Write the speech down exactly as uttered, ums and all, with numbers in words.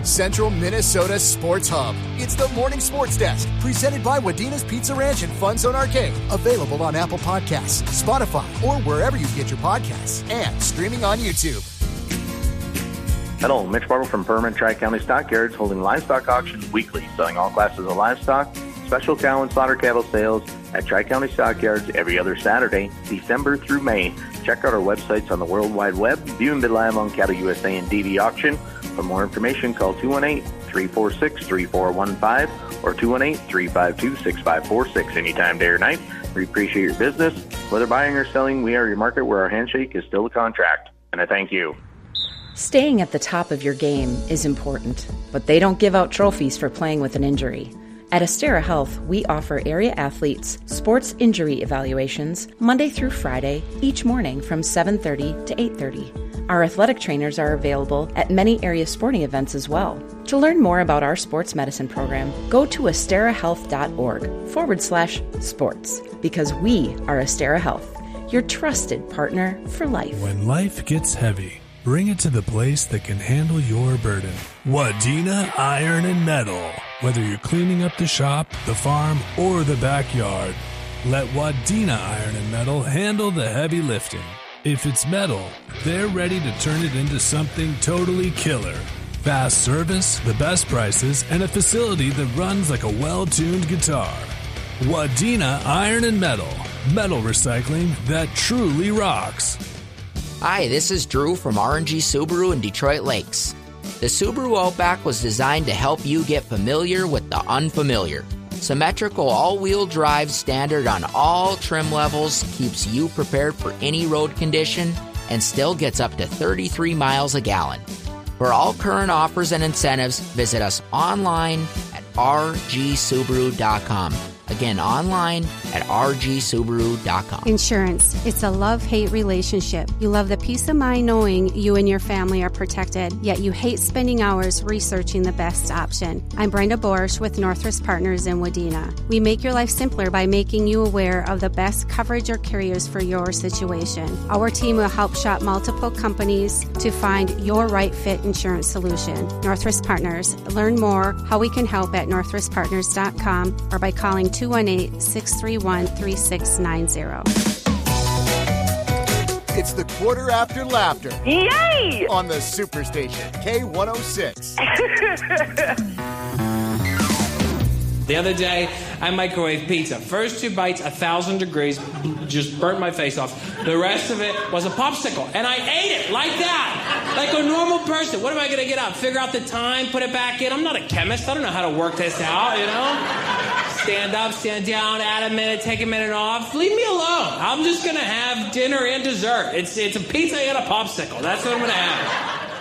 Central Minnesota Sports Hub. It's the Morning Sports Desk, presented by Wadina's Pizza Ranch and Fun Zone Arcade. Available on Apple Podcasts, Spotify, or wherever you get your podcasts. And streaming on YouTube. Hello, Mitch Bartle from Permanent Tri-County Stockyards, holding livestock auctions weekly, selling all classes of livestock, special cow and slaughter cattle sales at Tri-County Stockyards every other Saturday, December through May. Check out our websites on the World Wide Web, view and bid live on Cattle U S A and D V Auction. For more information, call two one eight, three four six, three four one five or two one eight, three five two, six five four six anytime, day or night. We appreciate your business. Whether buying or selling, we are your market where our handshake is still a contract. And I thank you. Staying at the top of your game is important, but they don't give out trophies for playing with an injury. At Astera Health, we offer area athletes sports injury evaluations Monday through Friday, each morning from seven thirty to eight thirty. Our athletic trainers are available at many area sporting events as well. To learn more about our sports medicine program, go to asterahealth.org forward slash sports, because we are Astera Health, your trusted partner for life. When life gets heavy, bring it to the place that can handle your burden. Wadena Iron and Metal. Whether you're cleaning up the shop, the farm, or the backyard, let Wadena Iron and Metal handle the heavy lifting. If it's metal, they're ready to turn it into something totally killer. Fast service, the best prices, and a facility that runs like a well-tuned guitar. Wadena Iron and Metal. Metal recycling that truly rocks. Hi, this is Drew from R and G Subaru in Detroit Lakes. The Subaru Outback was designed to help you get familiar with the unfamiliar. Symmetrical all-wheel drive standard on all trim levels keeps you prepared for any road condition and still gets up to thirty-three miles a gallon. For all current offers and incentives, visit us online at r g subaru dot com. Again, online at r g subaru dot com. Insurance. It's a love-hate relationship. You love the peace of mind knowing you and your family are protected, yet you hate spending hours researching the best option. I'm Brenda Borsch with Northwest Partners in Wadena. We make your life simpler by making you aware of the best coverage or carriers for your situation. Our team will help shop multiple companies to find your right fit insurance solution. Northwest Partners. Learn more how we can help at northwest partners dot com or by calling two one eight, six three one, three six nine zero. It's the Quarter After Laughter. Yay! On the Superstation, K one oh six. The other day, I microwaved pizza. First two bites, a thousand degrees, just burnt my face off. The rest of it was a popsicle, and I ate it like that, like a normal person. What am I going to get out? Figure out the time, put it back in? I'm not a chemist. I don't know how to work this out, you know? Stand up, stand down, add a minute, take a minute off. Leave me alone. I'm just going to have dinner and dessert. It's, it's a pizza and a popsicle. That's what I'm going to have.